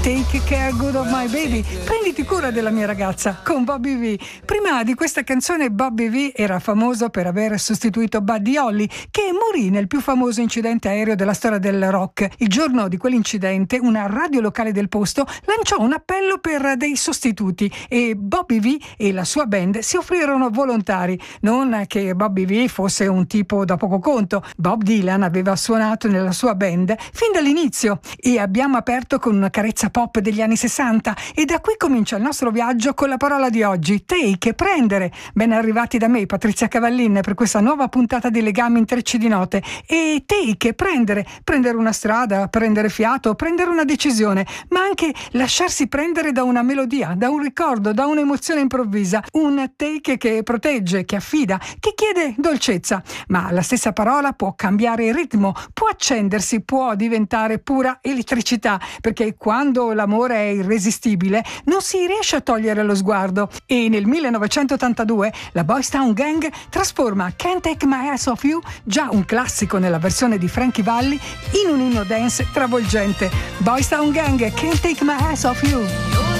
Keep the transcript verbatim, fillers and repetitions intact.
Take Care Good of My Baby, prenditi cura della mia ragazza, con Bobby V. Prima di questa canzone Bobby V era famoso per aver sostituito Buddy Holly, che morì nel più famoso incidente aereo della storia del rock. Il giorno di quell'incidente una radio locale del posto lanciò un appello per dei sostituti e Bobby V e la sua band si offrirono volontari. Non che Bobby V fosse un tipo da poco conto, Bob Dylan aveva suonato nella sua band fin dall'inizio e abbiamo aperto con una carezza pop degli anni sessanta e da qui comincia il nostro viaggio con la parola di oggi, take, prendere. Ben arrivati da me, Patrizia Cavallin, per questa nuova puntata di Legami Intrecci di Note. E take, prendere, prendere una strada, prendere fiato, prendere una decisione, ma anche lasciarsi prendere da una melodia, da un ricordo, da un'emozione improvvisa. Un take che protegge, che affida, che chiede dolcezza. Ma la stessa parola può cambiare il ritmo, può accendersi, può diventare pura elettricità, perché quando l'amore è irresistibile non si riesce a togliere lo sguardo. E nel millenovecentottantadue la Boys Town Gang trasforma Can't Take My Eyes Off You, già un classico nella versione di Frankie Valli, in un inno dance travolgente. Boys Town Gang, Can't Take My Eyes Off You.